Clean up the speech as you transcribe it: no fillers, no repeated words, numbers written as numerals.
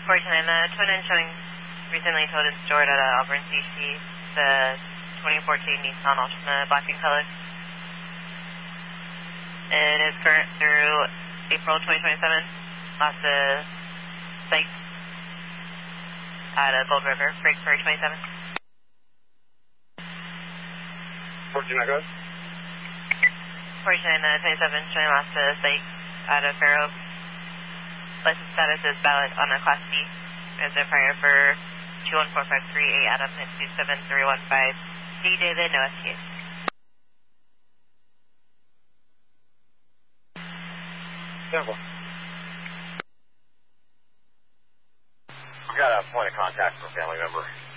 Fortune, twin engine showing recently towed and stored at Auburn CC, the 2014 Nissan Altima black and color. It is current through April 2027, lost the site at Gold River, break for 27. Fortune, I go. Fortune 27, showing lost the site at Faro. License status is valid on a Class C. As a prior for 21453 Adam and 27315. D David, no STA. Simple. We got a point of contact from a family member.